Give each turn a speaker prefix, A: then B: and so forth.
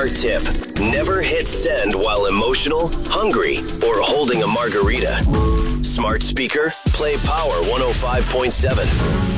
A: smart tip. Never hit send while emotional, hungry, or holding a margarita. Smart speaker, play Power 105.7.